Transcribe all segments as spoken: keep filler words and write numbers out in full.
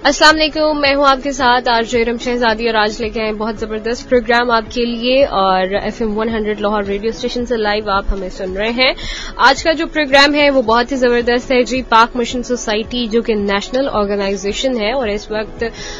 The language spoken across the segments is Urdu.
السلام علیکم، میں ہوں آپ کے ساتھ آر جے رم شہزادی، اور آج لے کے آئے بہت زبردست پروگرام آپ کے لیے، اور F M one hundred Lahore radio station سے لائیو آپ ہمیں سن رہے ہیں. آج کا جو پروگرام ہے وہ بہت ہی زبردست ہے جی. پاک مشن سوسائٹی جو کہ نیشنل آرگنائزیشن ہے، اور اس وقت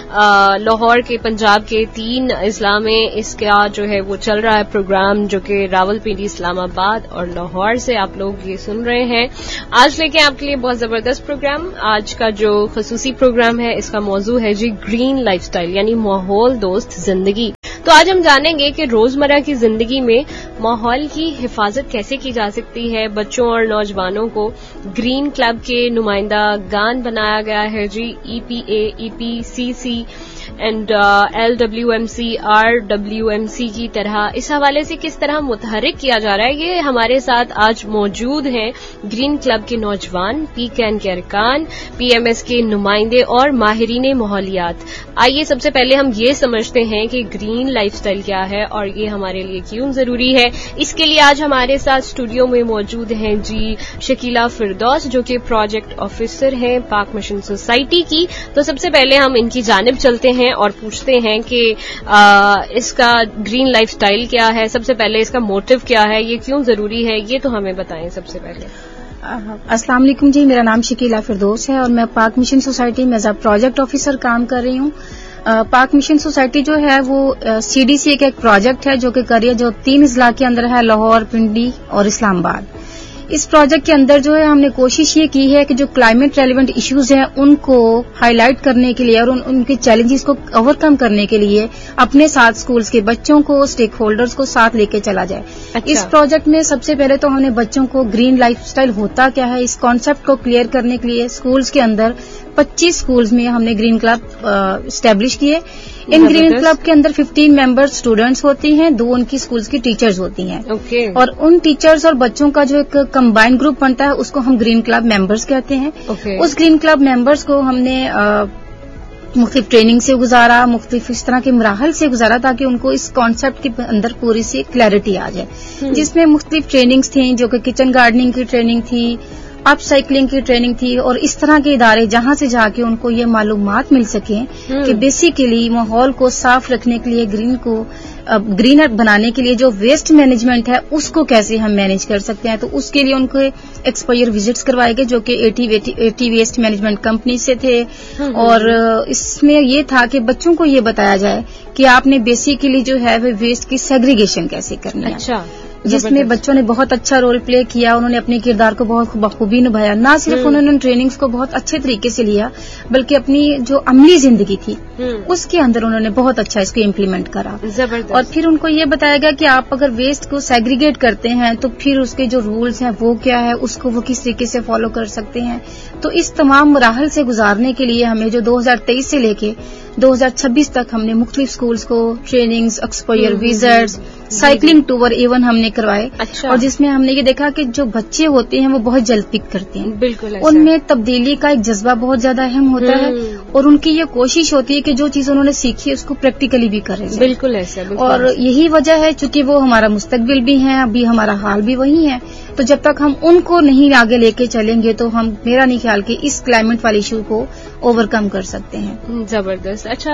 لاہور کے پنجاب کے تین اضلاع میں اس کا جو ہے وہ چل رہا ہے پروگرام، جو کہ راول پنڈی، اسلام آباد اور لاہور سے آپ لوگ یہ سن رہے ہیں. آج لے کے آپ کے لیے بہت زبردست پروگرام. آج کا جو خصوصی پروگرام ہے اس کا موضوع ہے جی گرین لائف سٹائل، یعنی ماحول دوست زندگی. تو آج ہم جانیں گے کہ روزمرہ کی زندگی میں ماحول کی حفاظت کیسے کی جا سکتی ہے. بچوں اور نوجوانوں کو گرین کلب کے نمائندہ گان بنایا گیا ہے جی. ای پی اے، ای پی سی سی and L W M C, R W M C کی طرح اس حوالے سے کس طرح متحرک کیا جا رہا ہے. یہ ہمارے ساتھ آج موجود ہیں گرین کلب کے نوجوان، پی کین کے ارکان، پی ایم ایس کے نمائندے اور ماہرین ماحولیات. آئیے سب سے پہلے ہم یہ سمجھتے ہیں کہ گرین لائف سٹائل کیا ہے اور یہ ہمارے لیے کیوں ضروری ہے. اس کے لیے آج ہمارے ساتھ اسٹوڈیو میں موجود ہیں جی شکیلہ فردوس، جو کہ پروجیکٹ آفیسر ہیں پاک مشن سوسائٹی کی. تو سب سے پہلے ہم ان کی جانب چلتے ہیں اور پوچھتے ہیں کہ آ, اس کا گرین لائف سٹائل کیا ہے. سب سے پہلے اس کا موٹیو کیا ہے، یہ کیوں ضروری ہے، یہ تو ہمیں بتائیں سب سے پہلے. السلام علیکم جی، میرا نام شکیلہ فردوس ہے اور میں پاک مشن سوسائٹی میں ایز اے پروجیکٹ آفیسر کام کر رہی ہوں. پاک مشن سوسائٹی جو ہے وہ سی ڈی سی کا ایک پروجیکٹ ہے جو کہ کر رہی ہے، جو تین اضلاع کے اندر ہے، لاہور، پنڈی اور اسلام آباد. اس پروجیکٹ کے اندر جو ہے ہم نے کوشش یہ کی ہے کہ جو کلائمیٹ ریلیونٹ ایشوز ہیں ان کو ہائی لائٹ کرنے کے لیے اور ان, ان کے چیلنجز کو اوور کم کرنے کے لیے اپنے ساتھ اسکولز کے بچوں کو، اسٹیک ہولڈرز کو ساتھ لے کے چلا جائے. اچھا. اس پروجیکٹ میں سب سے پہلے تو ہم نے بچوں کو گرین لائف سٹائل ہوتا کیا ہے اس کانسیپٹ کو کلیئر کرنے کے لیے اسکولز کے اندر پچیس اسکولز میں ہم نے گرین کلب اسٹیبلش کیے. ان گرین کلب کے اندر ففٹین ممبر اسٹوڈینٹس ہوتی ہیں، دو ان کی اسکولز کی ٹیچرز ہوتی ہیں. okay. اور ان ٹیچرز اور بچوں کا جو ایک کمبائنڈ گروپ بنتا ہے اس کو ہم گرین کلب ممبرز کہتے ہیں. okay. اس گرین کلب ممبرز کو ہم نے مختلف ٹریننگ سے گزارا، مختلف اس طرح کے مراحل سے گزارا تاکہ ان کو اس کانسیپٹ کے اندر پوری سی کلیئرٹی آ جائے. hmm. جس میں مختلف ٹریننگز تھیں، جو کہ کچن گارڈننگ کی ٹریننگ تھی، اپ سائیکلنگ کی ٹریننگ تھی، اور اس طرح کے ادارے جہاں سے جا کے ان کو یہ معلومات مل سکیں کہ بیسیکلی ماحول کو صاف رکھنے کے لیے، گرین کو گرینر بنانے کے لیے جو ویسٹ مینجمنٹ ہے اس کو کیسے ہم مینج کر سکتے ہیں. تو اس کے لیے ان کو ایکسپوئر وزٹس کروائے گئے جو کہ ایٹی ویسٹ مینجمنٹ کمپنی سے تھے. اور اس میں یہ تھا کہ بچوں کو یہ بتایا جائے کہ آپ نے بیسیکلی جو ہے وہ ویسٹ کی سیگریگیشن کیسے کرنی ہے. اچھا. جس میں بچوں نے بہت اچھا رول پلے کیا، انہوں نے اپنے کردار کو بہت بخوبی نبھایا. نہ صرف انہوں نے ٹریننگز کو بہت اچھے طریقے سے لیا بلکہ اپنی جو عملی زندگی تھی اس کے اندر انہوں نے بہت اچھا اس کو امپلیمنٹ کرا. اور پھر ان کو یہ بتایا گیا کہ آپ اگر ویسٹ کو سیگریگیٹ کرتے ہیں تو پھر اس کے جو رولز ہیں وہ کیا ہے، اس کو وہ کس طریقے سے فالو کر سکتے ہیں. تو اس تمام مراحل سے گزارنے کے لیے ہمیں جو دو ہزار تیئیس سے لے کے دو ہزار چھبیس تک ہم نے مختلف اسکولز کو trainings, exposure visits, cycling tour even ہم نے کروائے. اچھا. اور جس میں ہم نے یہ دیکھا کہ جو بچے ہوتے ہیں وہ بہت جلد پک کرتے ہیں. بالکل. ان میں تبدیلی کا ایک جذبہ بہت زیادہ اہم ہوتا ہے اور ان کی یہ کوشش ہوتی ہے کہ جو چیز انہوں نے سیکھی اس کو پریکٹیکلی بھی کریں. بالکل ایسا. اور یہی وجہ ہے چونکہ وہ ہمارا مستقبل بھی ہے، ابھی ہمارا حال بھی وہی ہے. تو جب تک ہم ان کو نہیں آگے لے کے چلیں گے تو ہم میرا نہیں خیال کہ اس کلائمیٹ والے ایشو کو اوور کم کر سکتے ہیں. زبردست. اچھا،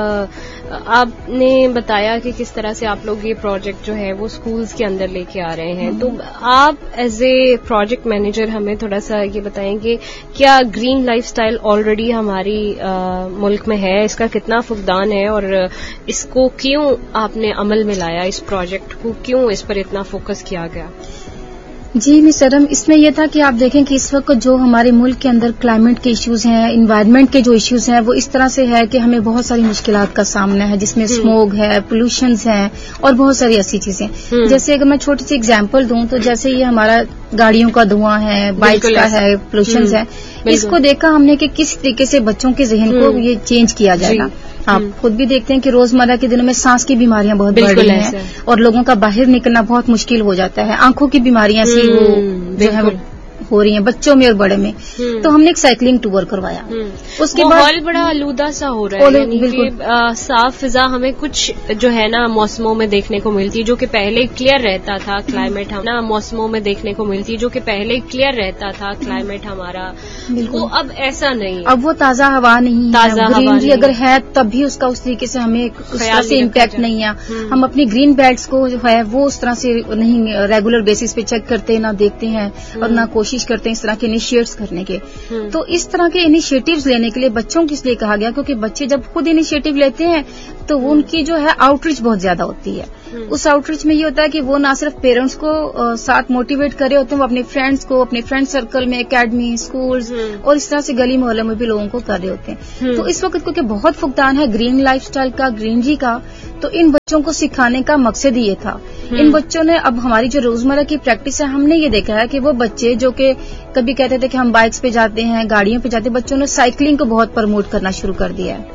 آپ نے بتایا کہ کس طرح سے آپ لوگ یہ پروجیکٹ جو ہے وہ اسکولز کے اندر لے کے آ رہے ہیں. تو آپ ایز اے پروجیکٹ مینیجر ہمیں تھوڑا سا یہ بتائیں کہ کیا گرین لائف سٹائل آلریڈی ہماری ملک میں ہے، اس کا کتنا فقدان ہے اور اس کو کیوں آپ نے عمل میں لایا، اس پروجیکٹ کو کیوں اس پر اتنا فوکس کیا گیا؟ جی مس ارم، اس میں یہ تھا کہ آپ دیکھیں کہ اس وقت جو ہمارے ملک کے اندر کلائمیٹ کے ایشوز ہیں، انوائرمنٹ کے جو ایشوز ہیں، وہ اس طرح سے ہے کہ ہمیں بہت ساری مشکلات کا سامنا ہے، جس میں اسموگ ہے، پولوشنز ہیں اور بہت ساری ایسی چیزیں. جیسے اگر میں چھوٹی سی اگزامپل دوں تو جیسے یہ ہمارا گاڑیوں کا دھواں ہے، بائکس کا ہے، پولوشنز ہے، اس کو دیکھا ہم نے کہ کس طریقے سے بچوں کے ذہن کو یہ چینج کیا جائے گا. آپ خود بھی دیکھتے ہیں کہ روزمرہ کے دنوں میں سانس کی بیماریاں بہت بڑھ رہی ہیں اور لوگوں کا باہر نکلنا بہت مشکل ہو جاتا ہے. آنکھوں کی بیماریاں سی وہ جو ہے ہو رہی ہیں بچوں میں اور بڑے میں. تو ہم نے ایک سائیکلنگ ٹور کروایا. اس کے بعد بڑا آلودہ سا ہو رہا ہے, یعنی کہ صاف فضا ہمیں کچھ جو ہے نا موسموں میں دیکھنے کو ملتی ہے جو کہ پہلے کلیئر رہتا تھا کلائمیٹ, ہم نا موسموں میں دیکھنے کو ملتی ہے جو کہ پہلے کلیئر رہتا تھا کلائمیٹ ہمارا, وہ اب ایسا نہیں. اب وہ تازہ ہوا نہیں, تازہ گرینری اگر ہے تب بھی اس کا اس طریقے سے ہمیں اس طرح سے امپیکٹ نہیں ہے. ہم اپنی گرین بیلٹس کو جو ہے وہ اس طرح سے نہیں ریگولر بیسس پہ چیک کرتے, نہ دیکھتے ہیں اور نہ کوشش کرتے ہیں اس طرح کے انیشیٹس کرنے کے. تو اس طرح کے انیشیٹوز لینے کے لیے بچوں کو اس لیے کہا گیا کیونکہ بچے جب خود انیشیٹو لیتے ہیں تو ان کی جو ہے آؤٹ ریچ بہت زیادہ ہوتی ہے. اس آؤٹ ریچ میں یہ ہوتا ہے کہ وہ نہ صرف پیرنٹس کو ساتھ موٹیویٹ کرے ہوتے ہیں, وہ اپنے فرینڈس کو اپنے فرینڈ سرکل میں اکیڈمی اسکولز اور اس طرح سے گلی محلے میں بھی لوگوں کو کر رہے ہوتے ہیں. تو اس وقت کیونکہ بہت فقدان ہے گرین لائف سٹائل کا, گرینری کا, تو ان بچوں کو سکھانے کا مقصد یہ تھا. ان بچوں نے اب ہماری جو روزمرہ کی پریکٹس ہے ہم نے یہ دیکھا ہے کہ وہ بچے جو کہ کبھی کہتے تھے کہ ہم بائکس پہ جاتے ہیں گاڑیوں پہ جاتے ہیں, بچوں نے سائیکلنگ کو بہت پروموٹ کرنا شروع کر دیا ہے.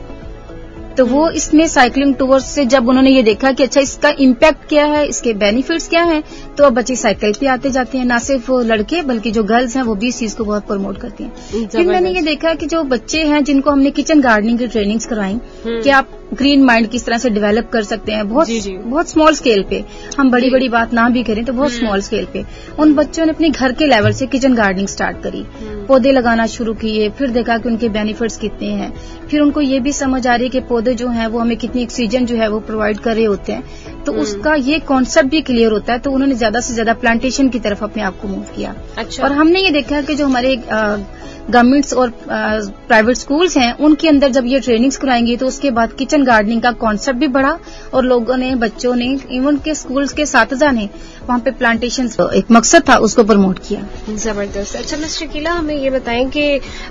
تو وہ اس میں سائیکلنگ ٹور سے جب انہوں نے یہ دیکھا کہ اچھا اس کا امپیکٹ کیا ہے, اس کے بینیفٹس کیا ہیں, تو اب بچے سائیکل پہ آتے جاتے ہیں. نہ صرف لڑکے بلکہ جو گرلز ہیں وہ بھی اس چیز کو بہت پروموٹ کرتی ہیں. پھر میں نے یہ دیکھا کہ جو بچے ہیں جن کو ہم نے کچن گارڈننگ کی ٹریننگز کرائیں کہ آپ گرین مائنڈ کس طرح سے ڈیولپ کر سکتے ہیں بہت بہت اسمال اسکیل پہ, ہم بڑی بڑی بات نہ بھی کریں تو بہت اسمال اسکیل پہ, ان بچوں نے اپنے گھر کے لیول سے کچن گارڈننگ سٹارٹ کری, پودے لگانا شروع کیے, پھر دیکھا کہ ان کے بینیفٹس کتنے ہیں, پھر ان کو یہ بھی سمجھ آ رہی ہے کہ پودے جو ہیں وہ ہمیں کتنی آکسیجن جو ہے وہ پرووائڈ کر رہے ہوتے ہیں, تو اس کا یہ کانسیپٹ بھی کلیئر ہوتا ہے. تو انہوں نے زیادہ سے زیادہ پلانٹیشن کی طرف اپنے آپ کو موو کیا. اور ہم نے یہ دیکھا کہ جو ہمارے گورنمنٹس اور پرائیویٹ اسکولس ہیں ان کے اندر جب یہ ٹریننگز کرائیں گی تو اس کے بعد کچن گارڈننگ کا کانسیپٹ بھی بڑھا, اور لوگوں نے بچوں نے ایون کے اسکولس کے اساتذہ نے وہاں پہ پلانٹیشن ایک مقصد تھا اس کو پروموٹ کیا. زبردست. اچھا مس شکیلا ہمیں یہ بتائیں کہ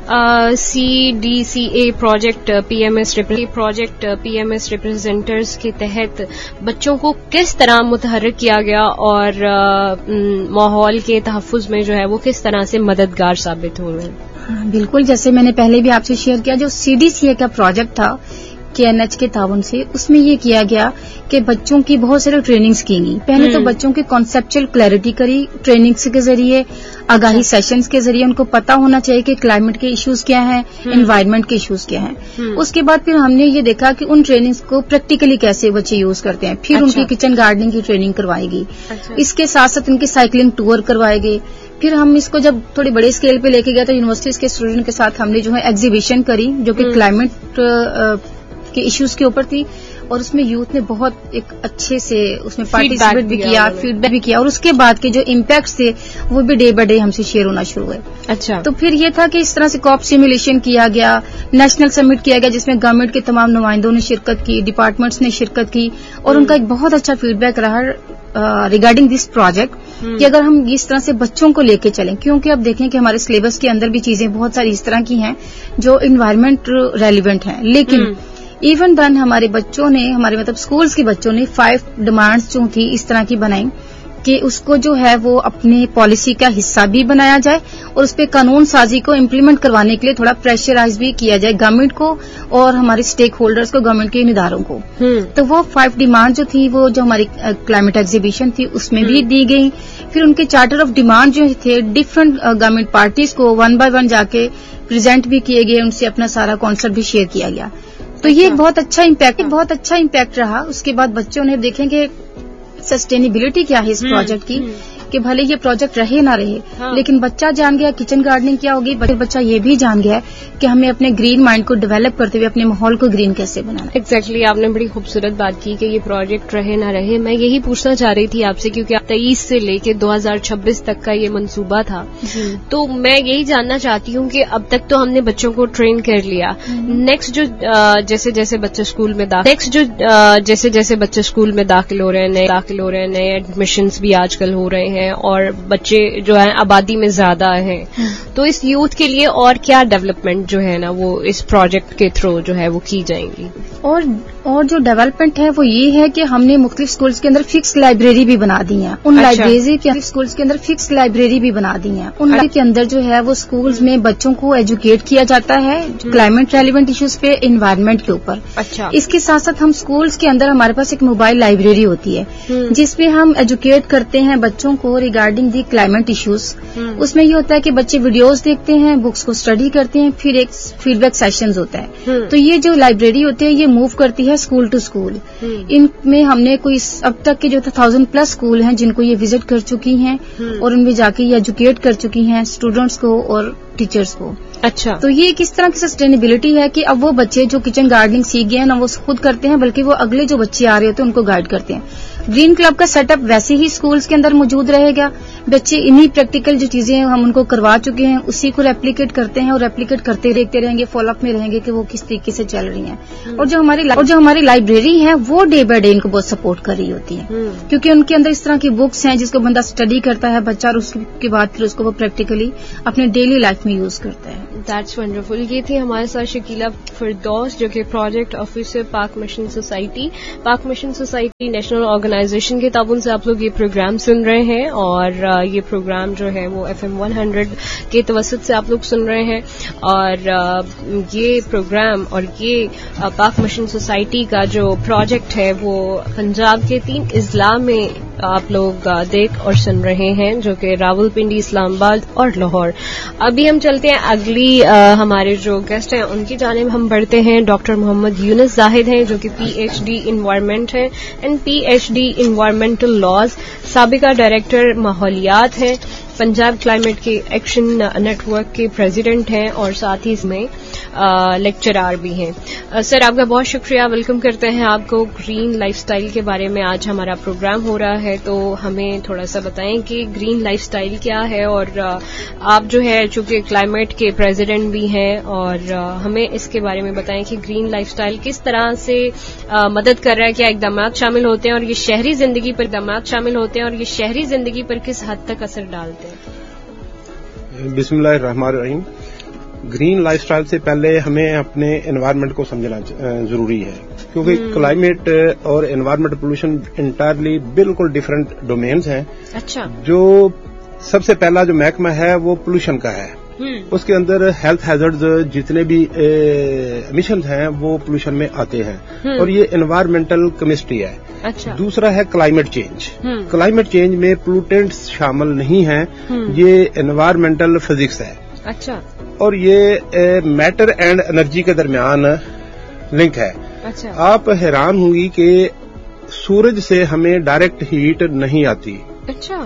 C D C a project P M S project P M S ریپرزینٹرز کے تحت بچوں کو کس طرح متحرک کیا گیا اور ماحول کے تحفظ میں جو ہے وہ کس طرح سے مددگار ثابت ہو رہے ہیں؟ ہاں بالکل, جیسے میں نے پہلے بھی آپ سے شیئر کیا, جو سی ڈی سی اے کا پروجیکٹ تھا کے این ایچ کے تعاون سے, اس میں یہ کیا گیا کہ بچوں کی بہت سارے ٹریننگز کی گئی. پہلے تو بچوں کی کانسیپچل کلیئرٹی کری ٹریننگز کے ذریعے, آگاہی سیشنز کے ذریعے, ان کو پتا ہونا چاہیے کہ کلائمیٹ کے ایشوز کیا ہیں, انوائرمنٹ کے ایشوز کیا ہیں. اس کے بعد پھر ہم نے یہ دیکھا کہ ان ٹریننگز کو پریکٹیکلی کیسے بچے یوز کرتے ہیں, پھر ان کی کچن گارڈننگ کی ٹریننگ کروائی گئی. اس کے ساتھ ساتھ ان کی سائیکلنگ ٹور کروائے گئے. پھر ہم اس کو جب تھوڑے بڑے اسکیل پہ لے کے گئے تو یونیورسٹیز کے اسٹوڈنٹ کے ساتھ ہم نے جو ہے ایگزیبیشن کری جو کہ کلائمیٹ کے ایشوز کے اوپر تھی, اور اس میں یوتھ نے بہت ایک اچھے سے اس میں پارٹیسپیٹ بھی کیا, فیڈ بیک بھی کیا, اور اس کے بعد کے جو امپیکٹس تھے وہ بھی ڈے بائی ڈے ہم سے شیئر ہونا شروع ہوئے. اچھا, تو پھر یہ تھا کہ اس طرح سے کاپ سیمولیشن کیا گیا, نیشنل سمٹ کیا گیا جس میں گورنمنٹ کے تمام نمائندوں نے شرکت کی, ڈپارٹمنٹس نے شرکت کی, اور ان کا ایک بہت اچھا فیڈ بیک رہا ریگارڈنگ دس پروجیکٹ کہ اگر ہم اس طرح سے بچوں کو لے کے چلیں, کیونکہ اب دیکھیں کہ ہمارے سلیبس کے اندر بھی چیزیں بہت ساری اس طرح کی ہیں جو انوائرمنٹ ریلیونٹ ہیں, لیکن ایون دن ہمارے بچوں نے, ہمارے مطلب اسکولس کے بچوں نے فائیو ڈیمانڈز جو تھی اس طرح کی بنائی کہ اس کو جو ہے وہ اپنے پالیسی کا حصہ بھی بنایا جائے, اور اس پہ قانون سازی کو امپلیمنٹ کروانے کے لیے تھوڑا پریشرائز بھی کیا جائے گورنمنٹ کو اور ہمارے اسٹیک ہولڈرز کو, گورنمنٹ کے اداروں کو. تو وہ فائیو ڈیمانڈ جو تھی وہ جو ہماری کلائمیٹ ایگزیبیشن تھی اس میں بھی دی گئی. پھر ان کے چارٹر آف ڈیمانڈ جو تھے ڈفرنٹ گورنمنٹ پارٹیز کو ون بائی ون جا کے پریزنٹ بھی کیے گئے, ان سے اپنا سارا کانسیپٹ بھی شیئر کیا گیا. تو یہ ایک بہت اچھا امپیکٹ بہت اچھا امپیکٹ رہا. اس کے بعد بچوں نے دیکھیں کہ سسٹینیبلٹی کیا ہے اس پروجیکٹ کی, کہ بھلے یہ پروجیکٹ رہے نہ رہے لیکن بچہ جان گیا کچن گارڈننگ کیا ہوگی, بچہ یہ بھی جان گیا کہ ہمیں اپنے گرین مائنڈ کو ڈیولپ کرتے ہوئے اپنے ماحول کو گرین کیسے بنانا. ایگزیکٹلی, آپ نے بڑی خوبصورت بات کی کہ یہ پروجیکٹ رہے نہ رہے. میں یہی پوچھنا چاہ رہی تھی آپ سے, کیونکہ تئیس سے لے کے دو ہزار چھبیس تک کا یہ منصوبہ تھا, تو میں یہی جاننا چاہتی ہوں کہ اب تک تو ہم نے بچوں کو ٹرین کر لیا, نیکسٹ جو جیسے جیسے بچے اسکول میں داخل نیکسٹ جو جیسے جیسے بچے اسکول میں داخل ہو رہے ہیں, نئے داخل ہو رہے ہیں, نئے ایڈمیشنز بھی آج کل ہو رہے ہیں, اور بچے جو ہیں آبادی میں زیادہ ہیں, تو اس یوتھ کے لیے اور کیا ڈیولپمنٹ جو ہے نا وہ اس پروجیکٹ کے تھرو جو ہے وہ کی جائیں گی؟ اور اور جو ڈیولپمنٹ ہے وہ یہ ہے کہ ہم نے مختلف اسکولس کے اندر فکس لائبریری بھی بنا دی ہیں. ان لائبریری کے اسکولس کے اندر فکس لائبریری بھی بنا دی ہیں. ان کے اندر جو ہے وہ اسکولس میں بچوں کو ایجوکیٹ کیا جاتا ہے کلائمیٹ ریلیونٹ ایشوز پہ, انوائرمنٹ کے اوپر. اچھا, اس کے ساتھ ساتھ ہم اسکولس کے اندر ہمارے پاس ایک موبائل لائبریری ہوتی ہے جس میں ہم ایجوکیٹ کرتے ہیں بچوں کو شو ریگارڈنگ دی کلائمیٹ ایشوز. اس میں یہ ہوتا ہے کہ بچے ویڈیوز دیکھتے ہیں, بکس کو اسٹڈی کرتے ہیں, پھر ایک فیڈ بیک سیشنز ہوتا ہے. تو یہ جو لائبریری ہوتی ہے یہ موو کرتی ہے اسکول ٹو اسکول. ان میں ہم نے کوئی اب تک کے جو تھاؤزینڈ پلس اسکول ہیں جن کو یہ وزٹ کر چکی ہیں اور ان میں جا کے یہ ایجوکیٹ کر چکی ہیں اسٹوڈینٹس کو اور ٹیچرس کو. اچھا, تو یہ کس طرح کی سسٹینیبلٹی ہے کہ اب وہ بچے جو کچن گارڈننگ سیکھ گئے ہیں نہ وہ خود کرتے ہیں بلکہ وہ اگلے جو بچے آ رہے ہوتے ہیں ان کو گائیڈ کرتے ہیں. گرین کلب کا سیٹ اپ ویسے ہی اسکولس کے اندر موجود رہے گا. بچے انہی پریکٹیکل جو چیزیں ہم ان کو کروا چکے ہیں اسی کو ریپلیکیٹ کرتے ہیں اور ریپلیکیٹ کرتے دیکھتے رہیں گے, فالو اپ میں رہیں گے کہ وہ کس طریقے سے چل رہی ہیں. اور جو ہماری اور جو ہماری لائبریری ہے وہ ڈے بائی ڈے ان کو بہت سپورٹ کر رہی ہوتی ہے کیونکہ ان کے اندر اس طرح کی بکس ہیں جس کو بندہ اسٹڈی کرتا ہے بچہ اور اس کے بعد پھر اس کو وہ پریکٹیکلی اپنے ڈیلی لائف میں یوز کرتا ہے. That's wonderful. یہ تھی ہمارے ساتھ شکیلہ فردوس جو کہ پروجیکٹ آفیسر پاک مشن سوسائٹی. پاک مشن سوسائٹی نیشنل آرگنائزیشن کے تعاون سے آپ لوگ یہ پروگرام سن رہے ہیں اور یہ پروگرام جو ہے وہ ایف ایم ون ہنڈریڈ کے توسط سے آپ لوگ سن رہے ہیں. اور یہ پروگرام اور یہ پاک مشن سوسائٹی کا جو پروجیکٹ ہے وہ پنجاب کے تین اضلاع میں آپ لوگ دیکھ اور سن رہے ہیں جو کہ راول پنڈی, اسلام آباد اور لاہور. ابھی ہم چلتے ہیں اگلی ہمارے جو گیسٹ ہیں ان کی جانب ہم بڑھتے ہیں. ڈاکٹر محمد یونس زاہد ہیں جو کہ پی ایچ ڈی انوائرمنٹ ہیں and P H D environmental laws, سابقہ ڈائریکٹر ماحولیات ہیں, پنجاب کلائمیٹ کے ایکشن نیٹ ورک کے پریزیڈنٹ ہیں اور ساتھ ہی اس میں لیکچرار بھی ہیں. سر آپ کا بہت شکریہ, ویلکم کرتے ہیں آپ کو. گرین لائف سٹائل کے بارے میں آج ہمارا پروگرام ہو رہا ہے تو ہمیں تھوڑا سا بتائیں کہ گرین لائف سٹائل کیا ہے اور آپ جو ہے چونکہ کلائمیٹ کے پریزیڈنٹ بھی ہیں اور ہمیں اس کے بارے میں بتائیں کہ گرین لائف سٹائل کس طرح سے مدد کر رہا ہے, کیا اقدامات شامل ہوتے ہیں اور یہ شہری زندگی پر اقدامات شامل ہوتے ہیں اور یہ شہری زندگی پر کس حد تک اثر ڈالتے ہیں. بسم اللہ الرحمن الرحیم. گرین لائف سٹائل سے پہلے ہمیں اپنے انوائرمنٹ کو سمجھنا ضروری ہے کیونکہ کلائمیٹ اور انوائرمنٹ پولوشن انٹائرلی بالکل ڈفرینٹ ڈومینز ہیں. اچھا, جو سب سے پہلا جو محکمہ ہے وہ پولوشن کا ہے. اس کے اندر ہیلتھ ہیزرڈز جتنے بھی ایمیشنز ہیں وہ پولوشن میں آتے ہیں اور یہ انوائرمنٹل کیمسٹری ہے. اچھا, دوسرا ہے کلائمیٹ چینج. کلائمیٹ چینج میں پولوٹینٹس شامل نہیں ہیں, یہ انوائرمنٹل فزکس ہے. اچھا, اور یہ میٹر اینڈ انرجی کے درمیان لنک ہے. اچھا, آپ حیران ہوں گی کہ سورج سے ہمیں ڈائریکٹ ہیٹ نہیں آتی. اچھا,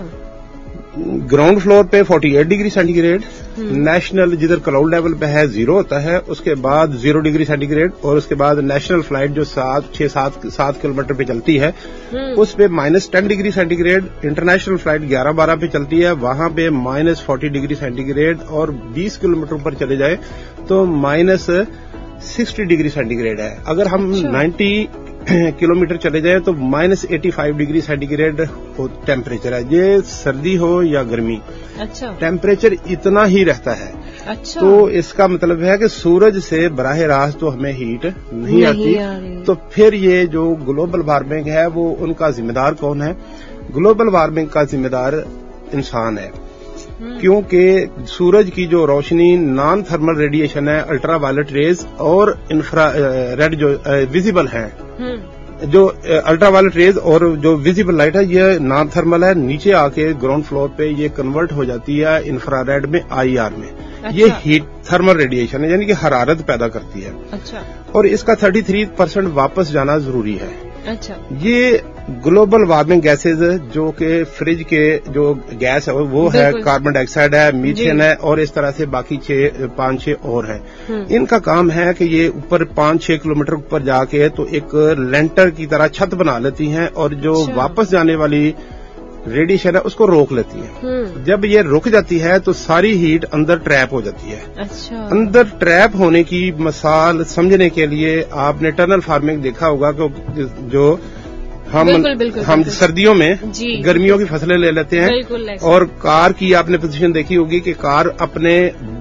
گراؤنڈ فلور پہ forty eight degree centi grade, national جدھر کلاؤڈ لیول پہ ہے زیرو ہوتا ہے, اس کے بعد زیرو ڈگری سینٹی گریڈ, اور اس کے بعد نیشنل فلائٹ جو سات چھ سات سات کلو میٹر پہ چلتی ہے اس پہ minus ten degree centi grade. International flight گیارہ بارہ پہ چلتی ہے, وہاں پہ minus forty degree centi grade, اور بیس کلو میٹر پر چلے جائے تو minus sixty degree centi grade ہے. اگر ہم نائنٹی کلو میٹر چلے جائیں تو minus eighty five degree centi grade temperature ہے. یہ سردی ہو یا گرمی, اچھا, ٹیمپریچر اتنا ہی رہتا ہے. اچھا, تو اس کا مطلب ہے کہ سورج سے براہ راست تو ہمیں ہیٹ نہیں آتی. تو پھر یہ جو گلوبل وارمنگ ہے وہ ان کا ذمہ دار کون ہے؟ گلوبل وارمنگ کا ذمہ دار انسان ہے کیونکہ سورج کی جو روشنی نان تھرمل ریڈیشن ہے, الٹرا وائلٹ ریز اور انفرا ریڈ جو ویزیبل ہیں, جو الٹرا وائلٹ ریز اور جو ویزیبل لائٹ ہے یہ نان تھرمل ہے, نیچے آ کے گراؤنڈ فلور پہ یہ کنورٹ ہو جاتی ہے انفرا ریڈ میں, آئی آر میں. یہ ہیٹ تھرمل ریڈیشن ہے یعنی کہ حرارت پیدا کرتی ہے. اچھا, اور اس کا تھرٹی تھری پرسینٹ واپس جانا ضروری ہے. اچھا, یہ گلوبل وارمنگ گیسز جو کہ فریج کے جو گیس ہے وہ ہے کاربن ڈائی آکسائڈ ہے, میتھین ہے, اور اس طرح سے باقی چھ پانچ چھ اور ہیں. ان کا کام ہے کہ یہ اوپر پانچ چھ کلو میٹر اوپر جا کے تو ایک لینٹر کی طرح چھت بنا لیتی ہیں اور جو واپس جانے والی ریڈیشن ہے اس کو روک لیتی ہے. جب یہ رک جاتی ہے تو ساری ہیٹ اندر ٹریپ ہو جاتی ہے. اچھا, اندر ٹریپ ہونے کی مثال سمجھنے کے لیے آپ نے ٹنل فارمنگ دیکھا ہوگا کہ جو ہم بالکل, بالکل, ہم بالکل. سردیوں میں جی, گرمیوں کی فصلیں لے لیتے ہیں, اور کار کی آپ نے پوزیشن دیکھی ہوگی کہ کار اپنے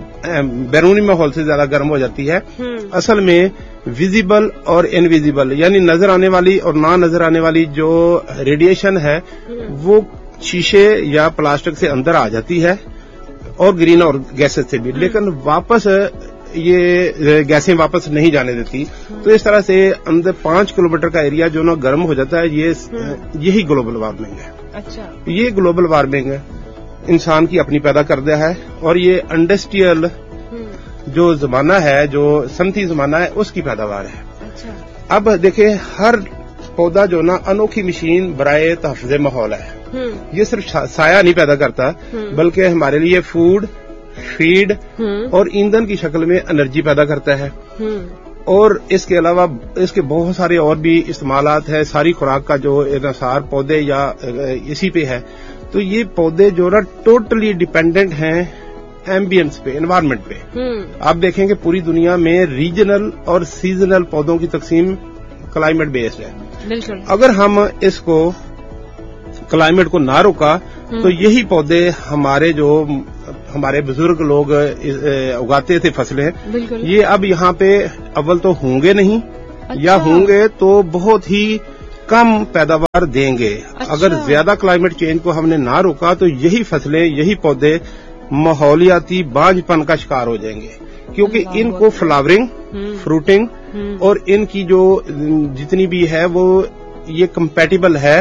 بیرونی ماحول سے زیادہ گرم ہو جاتی ہے. اصل میں ویزیبل اور انویزیبل یعنی نظر آنے والی اور نہ نظر آنے والی جو ریڈیشن ہے وہ شیشے یا پلاسٹک سے اندر آ جاتی ہے اور گرین اور گیسز سے بھی, لیکن واپس یہ گیسیں واپس نہیں جانے دیتی. تو اس طرح سے اندر پانچ کلومیٹر کا ایریا جو نا گرم ہو جاتا ہے, یہ یہی گلوبل وارمنگ ہے. اچھا, یہ گلوبل وارمنگ ہے انسان کی اپنی پیدا کردہ ہے, اور یہ انڈسٹریل جو زمانہ ہے, جو صنعتی زمانہ ہے, اس کی پیداوار ہے. اچھا, اب دیکھیں ہر پودا جو نا انوکھی مشین برائے تحفظ ماحول ہے. یہ صرف سایہ نہیں پیدا کرتا بلکہ ہمارے لیے فوڈ, فیڈ اور ایندھن کی شکل میں انرجی پیدا کرتا ہے. اور اس کے علاوہ اس کے بہت سارے اور بھی استعمالات ہیں. ساری خوراک کا جو انحصار پودے یا اسی پہ ہے. تو یہ پودے جو نا ٹوٹلی ڈیپینڈنٹ ہیں ایمبینس پہ, انوائرمنٹ پہ. آپ دیکھیں کہ پوری دنیا میں ریجنل اور سیزنل پودوں کی تقسیم کلائمیٹ بیسڈ ہے. بالکل, اگر ہم اس کو کلائمیٹ کو نہ روکا تو یہی پودے ہمارے جو ہمارے بزرگ لوگ اگاتے تھے فصلیں, یہ اب یہاں پہ اول تو ہوں گے نہیں. اچھا. یا ہوں گے تو بہت ہی کم پیداوار دیں گے. اچھا. اگر زیادہ کلائمیٹ چینج کو ہم نے نہ روکا تو یہی فصلیں, یہی پودے ماحولیاتی بانجھ پن کا شکار ہو جائیں گے, کیونکہ ان کو فلاورنگ, فروٹنگ اور ان کی جو جتنی بھی ہے وہ یہ کمپیٹیبل ہے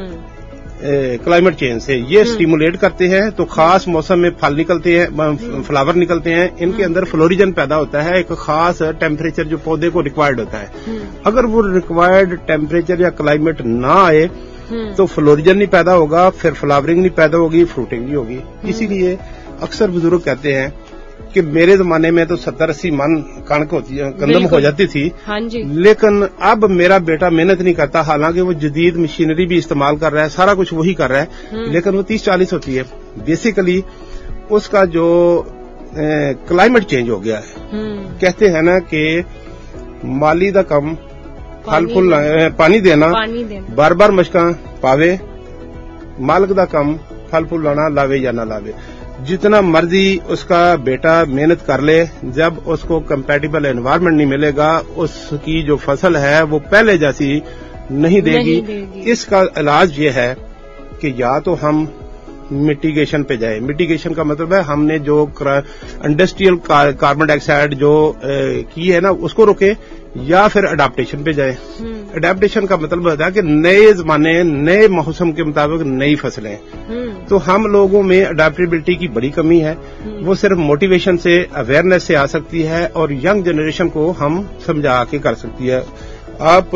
کلائمیٹ چینج سے. یہ اسٹیمولیٹ کرتے ہیں تو خاص موسم میں پھل نکلتے ہیں, فلاور نکلتے ہیں. ان کے اندر فلوریجن پیدا ہوتا ہے, ایک خاص ٹیمپریچر جو پودے کو ریکوائرڈ ہوتا ہے. اگر وہ ریکوائرڈ ٹیمپریچر یا کلائمیٹ نہ آئے تو فلوریجن نہیں پیدا ہوگا, پھر فلاورنگ نہیں پیدا ہوگی, فروٹنگ نہیں ہوگی. اسی لیے اکثر بزرگ کہتے ہیں کہ میرے زمانے میں تو ستر اسی من کڑک ہوتی گندم ہو جاتی تھی, لیکن اب میرا بیٹا محنت نہیں کرتا, حالانکہ وہ جدید مشینری بھی استعمال کر رہا ہے, سارا کچھ وہی کر رہا ہے, لیکن وہ تیس چالیس ہوتی ہے. بیسیکلی اس کا جو کلائمیٹ چینج ہو گیا ہے. کہتے ہیں نا کہ مالی دا کم پھل پھل پانی دینا, بار بار مشکاں پاوے, مالک دا کم پھل پھل لانا لاوے یا نہ لاوے. جتنا مرضی اس کا بیٹا محنت کر لے, جب اس کو کمپیٹیبل انوائرمنٹ نہیں ملے گا, اس کی جو فصل ہے وہ پہلے جیسی نہیں دے گی. اس کا علاج یہ ہے کہ یا تو ہم میٹیگیشن پہ جائیں. میٹیگیشن کا مطلب ہے ہم نے جو انڈسٹریل کاربن ڈائی آکسائڈ جو کی ہے نا اس کو روکے, یا پھر اڈاپٹیشن پہ جائیں. اڈاپٹیشن کا مطلب ہوتا ہے کہ نئے زمانے, نئے موسم کے مطابق نئی فصلیں. تو ہم لوگوں میں اڈاپٹیبلٹی کی بڑی کمی ہے. وہ صرف موٹیویشن سے, اویئرنیس سے آ سکتی ہے, اور ینگ جنریشن کو ہم سمجھا کے کر سکتی ہے. آپ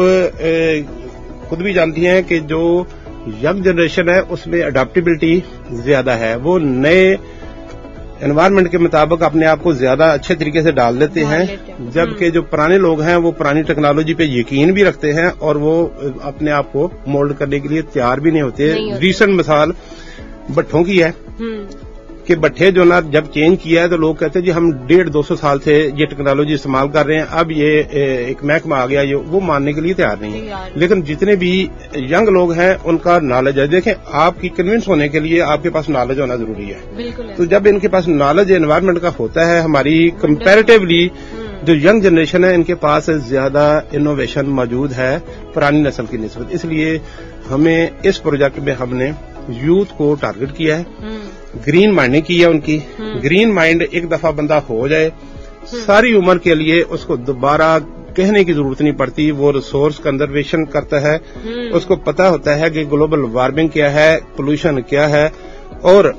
خود بھی جانتی ہیں کہ جو ینگ جنریشن ہے اس میں اڈاپٹیبلٹی زیادہ ہے. وہ نئے انوائرمنٹ کے مطابق اپنے آپ کو زیادہ اچھے طریقے سے ڈال دیتے ہیں, جبکہ جو پرانے لوگ ہیں وہ پرانی ٹیکنالوجی پہ یقین بھی رکھتے ہیں اور وہ اپنے آپ کو مولڈ کرنے کے لیے تیار بھی نہیں ہوتے. ریسنٹ مثال بٹھوں کی ہے کہ بٹھے جو نا جب چینج کیا ہے تو لوگ کہتے ہیں جی ہم ڈیڑھ دو سو سال سے یہ ٹیکنالوجی استعمال کر رہے ہیں, اب یہ ایک محکمہ آ گیا, یہ وہ ماننے کے لیے تیار نہیں ہے. لیکن جتنے بھی ینگ لوگ ہیں ان کا نالج ہے. دیکھیں آپ کی کنونس ہونے کے لیے آپ کے پاس نالج ہونا ضروری ہے. تو جب ان کے پاس نالج انوائرمنٹ کا ہوتا ہے, ہماری کمپیریٹیولی جو ینگ جنریشن ہے ان کے پاس زیادہ انوویشن موجود ہے پرانی نسل کی نسبت. اس لیے ہمیں اس پروجیکٹ میں ہم نے یوتھ کو ٹارگٹ کیا ہے, گرین مائنڈنگ کی ہے ان کی. گرین مائنڈ ایک دفعہ بندہ ہو جائے ساری عمر کے لیے اس کو دوبارہ کہنے کی ضرورت نہیں پڑتی. وہ ریسورس کنزرویشن کرتا ہے, اس کو پتا ہوتا ہے کہ گلوبل وارمنگ کیا ہے, پولوشن کیا ہے, اور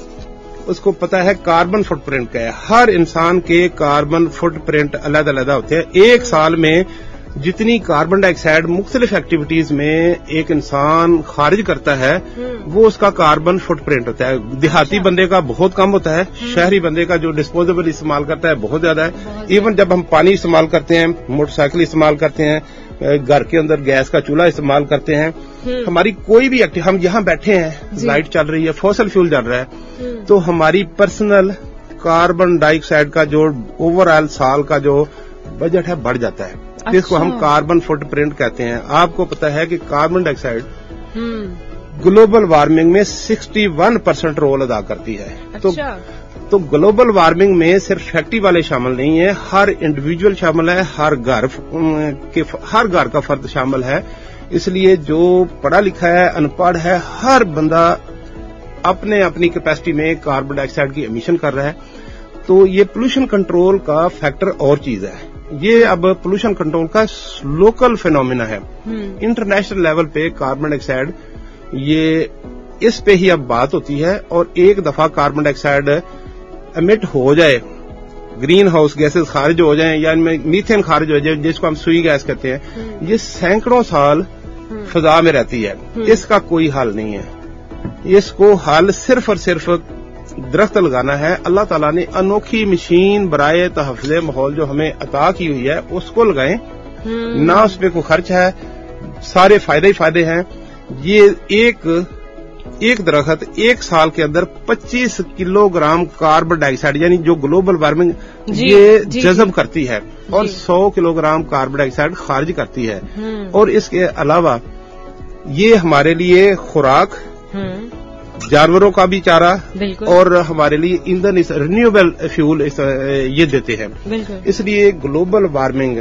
اس کو پتا ہے کاربن فٹ پرنٹ کیا ہے. ہر انسان کے کاربن فٹ پرنٹ علیحدہ علیحدہ ہوتے ہیں. ایک سال میں جتنی کاربن ڈائی آکسائڈ مختلف ایکٹیویٹیز میں ایک انسان خارج کرتا ہے وہ اس کا کاربن فٹ پرنٹ ہوتا ہے. دیہاتی بندے کا بہت کم ہوتا ہے, شہری بندے کا جو ڈسپوزیبل استعمال کرتا ہے بہت زیادہ ہے. ایون جب ہم پانی استعمال کرتے ہیں, موٹر سائیکل استعمال کرتے ہیں, گھر کے اندر گیس کا چولہا استعمال کرتے ہیں, ہماری کوئی بھی ایکٹیو, ہم یہاں بیٹھے ہیں لائٹ چل رہی ہے, فوسل فیول چل رہا ہے, تو ہماری پرسنل کاربن ڈائی آکسائڈ کا جو اوور آل سال کا جو بجٹ ہے بڑھ جاتا ہے, جس کو ہم کاربن فٹ پرنٹ کہتے ہیں. آپ کو پتا ہے کہ کاربن ڈائی آکسائڈ گلوبل وارمنگ میں سکسٹی ون پرسینٹ رول ادا کرتی ہے. تو تو گلوبل وارمنگ میں صرف فیکٹری والے شامل نہیں ہیں, ہر انڈیویجول شامل ہے, ہر گھر کے ہر گھر کا فرد شامل ہے. اس لیے جو پڑھا لکھا ہے, ان پڑھ ہے, ہر بندہ اپنے اپنی کیپیسٹی میں کاربن ڈائی آکسائڈ کی امیشن کر رہا ہے. تو یہ پولوشن کنٹرول کا فیکٹر اور چیز ہے. یہ اب پولوشن کنٹرول کا لوکل فینومینا ہے. انٹرنیشنل لیول پہ کاربن ڈائی آکسائڈ یہ اس پہ ہی اب بات ہوتی ہے, اور ایک دفعہ کاربن ڈائی آکسائڈ امٹ ہو جائے, گرین ہاؤس گیسز خارج ہو جائیں یا ان میں میتھین خارج ہو جائے جس کو ہم سوئی گیس کہتے ہیں, یہ سینکڑوں سال فضا میں رہتی ہے. اس کا کوئی حل نہیں ہے. اس کو حل صرف اور صرف درخت لگانا ہے. اللہ تعالیٰ نے انوکھی مشین برائے تحفظ ماحول جو ہمیں عطا کی ہوئی ہے اس کو لگائیں, نہ اس پہ کوئی خرچ ہے, سارے فائدے ہی فائدے ہیں. یہ ایک ایک درخت ایک سال کے اندر پچیس کلو گرام کاربن ڈائی آکسائڈ یعنی جو گلوبل وارمنگ جی, یہ جی, جذب جی. کرتی ہے, اور جی. سو کلو گرام کاربن ڈائی آکسائڈ خارج کرتی ہے. اور اس کے علاوہ یہ ہمارے لیے خوراک, جانوروں کا بھی چارہ, اور ہمارے لیے ایندھن رینیوبل فیول یہ دیتے ہیں. اس لیے گلوبل وارمنگ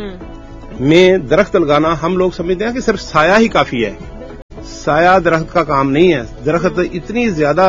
میں درخت لگانا ہم لوگ سمجھتے ہیں کہ صرف سایہ ہی کافی ہے. سایہ درخت کا کام نہیں ہے. درخت اتنی زیادہ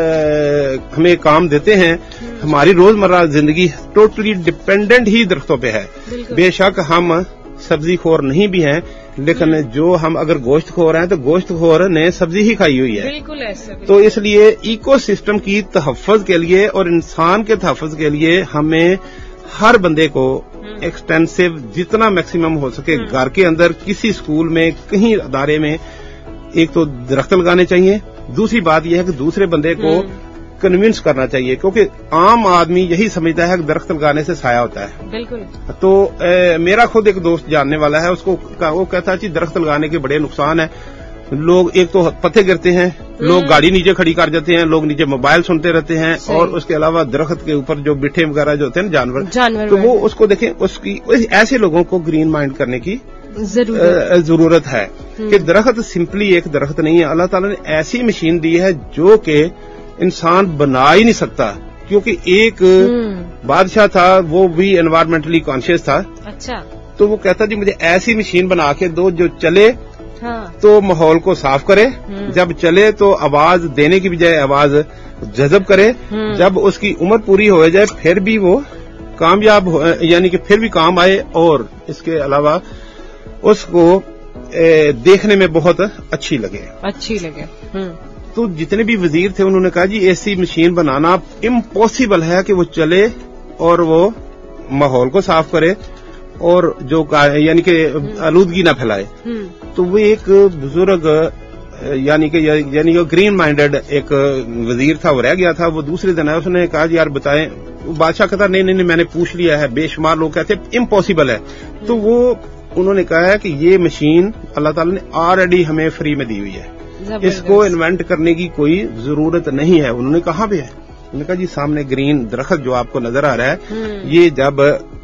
ہمیں کام دیتے ہیں. ہماری روزمرہ زندگی ٹوٹلی ڈپینڈنٹ ہی درختوں پہ ہے. بے شک ہم سبزی خور نہیں بھی ہیں, لیکن جو ہم اگر گوشت خور ہیں تو گوشت خور نے سبزی ہی کھائی ہوئی ہے. بالکل ایسا. تو اس لیے ایکو سسٹم کی تحفظ کے لیے اور انسان کے تحفظ کے لیے ہمیں ہر بندے کو ایکسٹینسو جتنا میکسیمم ہو سکے گھر کے اندر, کسی اسکول میں, کہیں ادارے میں ایک تو درخت لگانے چاہیے. دوسری بات یہ ہے کہ دوسرے بندے کو کنونس کرنا چاہیے, کیونکہ عام آدمی یہی سمجھتا ہے کہ درخت لگانے سے سایہ ہوتا ہے. بالکل. تو میرا خود ایک دوست جاننے والا ہے, اس کو وہ کہتا ہے کہ درخت لگانے کے بڑے نقصان ہیں. لوگ ایک تو پتے گرتے ہیں, لوگ گاڑی نیچے کھڑی کر جاتے ہیں, لوگ نیچے موبائل سنتے رہتے ہیں, اور اس کے علاوہ درخت کے اوپر جو بٹھے وغیرہ جو ہوتے ہیں جانور, جانور تو وہ اس کو دیکھیں, اس کی ایسے لوگوں کو گرین مائنڈ کرنے کی ضرورت, ضرورت ہے کہ درخت سمپلی ایک درخت نہیں ہے. اللہ تعالیٰ نے ایسی مشین دی ہے جو کہ انسان بنا ہی نہیں سکتا, کیونکہ ایک بادشاہ تھا, وہ بھی انوائرمنٹلی کانشیس تھا. اچھا. تو وہ کہتا جی مجھے ایسی مشین بنا کے دو جو چلے ہاں. تو ماحول کو صاف کرے, جب چلے تو آواز دینے کی بجائے آواز جذب کرے, جب اس کی عمر پوری ہو جائے پھر بھی وہ کامیاب یعنی کہ پھر بھی کام آئے, اور اس کے علاوہ اس کو دیکھنے میں بہت اچھی لگے اچھی لگے تو جتنے بھی وزیر تھے انہوں نے کہا جی ایسی مشین بنانا امپاسبل ہے کہ وہ چلے اور وہ ماحول کو صاف کرے اور جو یعنی کہ آلودگی نہ پھیلائے. تو وہ ایک بزرگ یعنی کہ یعنی کہ گرین مائنڈیڈ ایک وزیر تھا, وہ رہ گیا تھا. وہ دوسرے دن آیا, اس نے کہا جی یار بتائیں. بادشاہ کہتا نہیں نہیں میں نے پوچھ لیا ہے, بے شمار لوگ کہتے امپاسبل ہے. تو وہ انہوں نے کہا ہے کہ یہ مشین اللہ تعالیٰ نے آلریڈی ہمیں فری میں دی ہوئی ہے, اس کو انوینٹ کرنے کی کوئی ضرورت نہیں ہے. انہوں نے کہا بھی ہے, انہوں نے کہا جی سامنے گرین درخت جو آپ کو نظر آ رہا ہے, یہ جب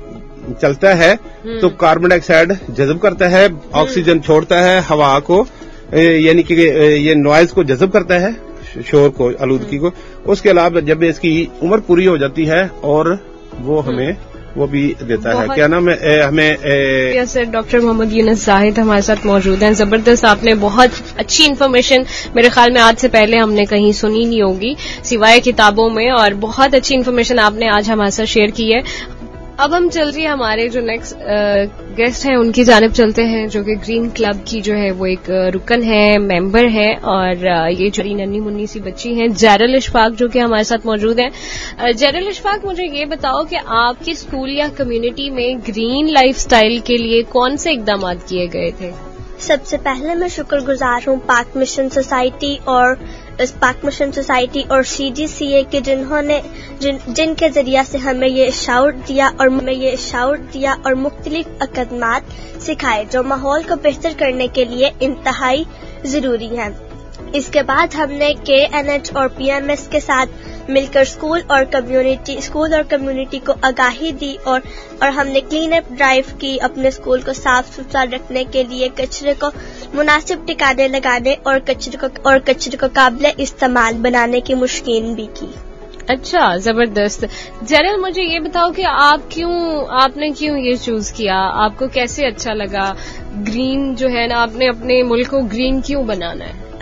چلتا ہے تو کاربن ڈائی آکسائڈ جذب کرتا ہے, آکسیجن چھوڑتا ہے ہوا کو, یعنی کہ یہ نوائز کو جذب کرتا ہے, شور کو, آلودگی کو. اس کے علاوہ جب اس کی عمر پوری ہو جاتی ہے اور وہ ہمیں وہ بھی دیتا ہے. کیا نام ہے ہمیں سر ڈاکٹر محمد یونس زاہد ہمارے ساتھ موجود ہیں. زبردست, آپ نے بہت اچھی انفارمیشن میرے خیال میں آج سے پہلے ہم نے کہیں سنی نہیں ہوگی سوائے کتابوں میں, اور بہت اچھی انفارمیشن آپ نے آج ہمارے ساتھ شیئر کی ہے. اب ہم چل رہی ہمارے جو نیکسٹ گیسٹ ہیں ان کی جانب چلتے ہیں, جو کہ گرین کلب کی جو ہے وہ ایک رکن ہے, ممبر ہے, اور یہ جو ننھی منی سی بچی ہیں جیرل اشفاق جو کہ ہمارے ساتھ موجود ہیں. جیرل اشفاق, مجھے یہ بتاؤ کہ آپ کی اسکول یا کمیونٹی میں گرین لائف سٹائل کے لیے کون سے اقدامات کیے گئے تھے؟ سب سے پہلے میں شکر گزار ہوں پاک مشن سوسائٹی اور اس پاک مشن سوسائٹی اور سی جی سی اے کے جنہوں نے جن, جن کے ذریعہ سے ہمیں یہ شعور دیا اور ہمیں یہ شعور دیا اور مختلف اقدامات سکھائے جو ماحول کو بہتر کرنے کے لیے انتہائی ضروری ہیں. اس کے بعد ہم نے کے این ایچ اور پی ایم ایس کے ساتھ مل کر اسکول اور کمیونٹی اسکول اور کمیونٹی کو آگاہی دی اور اور ہم نے کلین اپ ڈرائیو کی اپنے اسکول کو صاف ستھرا رکھنے کے لیے, کچرے کو مناسب ٹھکانے لگانے اور کچرے کو اور کچرے کو قابل استعمال بنانے کی مشقین بھی کی. اچھا, زبردست. جیرل, مجھے یہ بتاؤ کہ آپ کیوں آپ نے کیوں یہ چوز کیا, آپ کو کیسے اچھا لگا گرین جو ہے نا, آپ نے اپنے ملک کو گرین کیوں بنانا ہے؟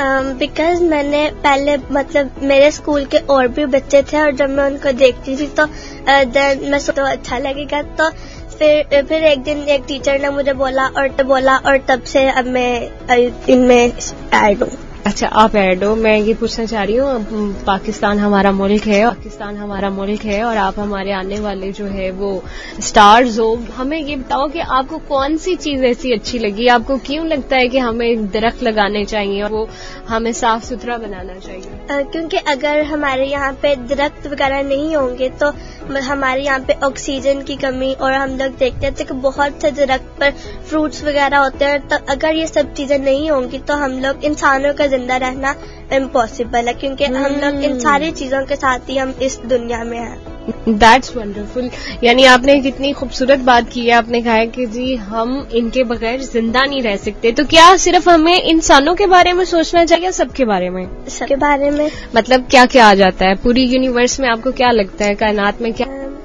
بیکاز میں نے پہلے مطلب میرے اسکول کے اور بھی بچے تھے اور جب میں ان کو دیکھتی تھی تو دین میں تو اچھا لگے گا. تو پھر پھر ایک دن ایک ٹیچر نے مجھے بولا اور بولا اور تب سے اب میں ان میں ایڈ ہوں. اچھا آپ ایڈ ہو. میں یہ پوچھنا چاہ رہی ہوں پاکستان ہمارا ملک ہے پاکستان ہمارا ملک ہے اور آپ ہمارے آنے والے جو ہے وہ اسٹارز ہو. ہمیں یہ بتاؤ کہ آپ کو کون سی چیز ایسی اچھی لگی, آپ کو کیوں لگتا ہے کہ ہمیں درخت لگانے چاہیے اور وہ ہمیں صاف ستھرا بنانا چاہیے؟ کیونکہ اگر ہمارے یہاں پہ درخت وغیرہ نہیں ہوں گے تو ہمارے یہاں پہ آکسیجن کی کمی, اور ہم لوگ دیکھتے ہیں کہ بہت سے درخت پر فروٹس وغیرہ ہوتے ہیں, تو اگر یہ سب چیزیں نہیں ہوں گی تو ہم لوگ انسانوں کا زندہ رہنا امپاسبل ہے, کیونکہ ہم لوگ ان ساری چیزوں کے ساتھ ہی ہم اس دنیا میں ہیں. That's wonderful. یعنی آپ نے کتنی خوبصورت بات کی ہے. آپ نے کہا ہے کہ جی ہم ان کے بغیر زندہ نہیں رہ سکتے. تو کیا صرف ہمیں انسانوں کے بارے میں سوچنا چاہیے یا سب کے بارے میں؟ سب کے بارے میں. مطلب کیا کیا آ جاتا ہے پوری یونیورس میں؟ آپ کو کیا لگتا ہے کائنات میں کیا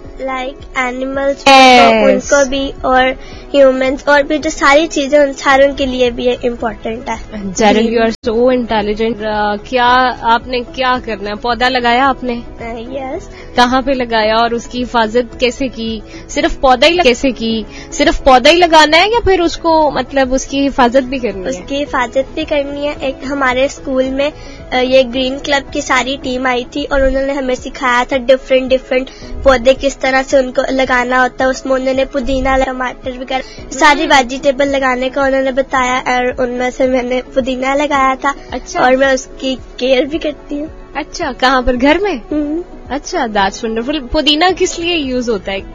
لائک اینیملس ان کو بھی اور ہیومنس اور بھی جو ساری چیزیں ان ساروں کے لیے بھی امپورٹنٹ ہے. جیرل یو آر سو انٹیلیجنٹ. کیا آپ نے کیا کرنا ہے؟ پودا لگایا آپ نے؟ یس. کہاں پہ لگایا اور اس کی حفاظت کیسے کی؟ صرف پودا ہی کیسے کی؟ صرف پودا ہی لگانا ہے یا پھر اس کو مطلب اس کی حفاظت بھی کرنی ہے؟ اس کی حفاظت بھی کرنی ہے. ایک ہمارے اسکول میں یہ گرین کلب کی ساری ٹیم آئی تھی اور انہوں نے ہمیں سکھایا تھا ڈفرینٹ ڈفرینٹ پودے کس طرح سے ان کو لگانا ہوتا ہے. اس میں انہوں نے پودینہ, ٹماٹر وغیرہ ساری ویجیٹیبل لگانے کا انہوں نے بتایا اور ان میں سے میں نے پودینہ لگایا تھا. اچھا. اور میں اس کی کیئر بھی کرتی ہوں. اچھا, کہاں پر؟ گھر میں؟ اچھا, دیٹس ونڈرفل. پودینہ کس لیے یوز ہوتا ہے؟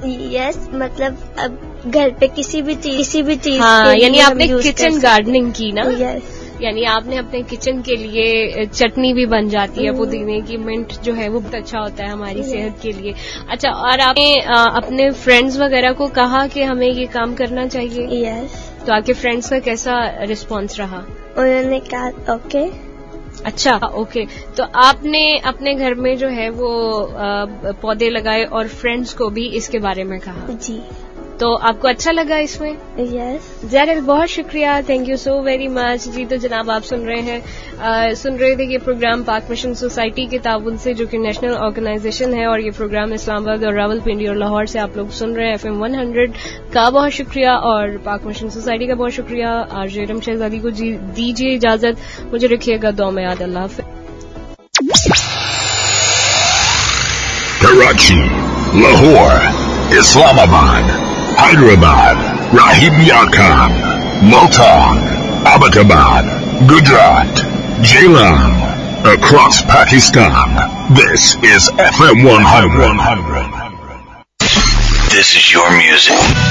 یس yes, مطلب اب گھر پہ کسی بھی چیز کسی بھی چیز ہاں, یعنی آپ نے کچن گارڈننگ کی نا؟ یس. یعنی آپ نے اپنے کچن کے لیے چٹنی بھی بن جاتی ہے پودینے کی. منٹ جو ہے وہ بہت اچھا ہوتا ہے ہماری صحت کے لیے. اچھا, اور آپ نے اپنے فرینڈز وغیرہ کو کہا کہ ہمیں یہ کام کرنا چاہیے؟ یس. تو آپ کے فرینڈز کا کیسا رسپانس رہا؟ انہوں نے کہا اوکے. اچھا اوکے. تو آپ نے اپنے گھر میں جو ہے وہ پودے لگائے اور فرینڈز کو بھی اس کے بارے میں کہا؟ جی. تو آپ کو اچھا لگا اس میں؟ یس. زیرل بہت شکریہ, thank you so very much. جی تو جناب آپ سن رہے ہیں آ, سن رہے تھے یہ پروگرام پاک مشن سوسائٹی کے تعاون سے, جو کہ نیشنل آرگنائزیشن ہے, اور یہ پروگرام اسلام آباد اور راول پنڈی اور لاہور سے آپ لوگ سن رہے ہیں. ایف ایم ون ہنڈریڈ کا بہت شکریہ اور پاک مشن سوسائٹی کا بہت شکریہ. آر جے ارم شہزادی کو جی دیجیے اجازت, مجھے رکھیے گا دعا میں یاد. اللہ حافظ. کراچی, لاہور, اسلام آباد, Hyderabad, Rahim Khan, Multan, Abbottabad, Gujarat, Jailam, across Pakistan. This is F M one hundred. This is your music.